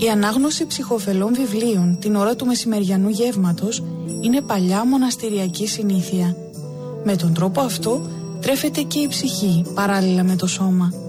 Η ανάγνωση ψυχοφελών βιβλίων την ώρα του μεσημεριανού γεύματος είναι παλιά μοναστηριακή συνήθεια. Με τον τρόπο αυτό τρέφεται και η ψυχή παράλληλα με το σώμα.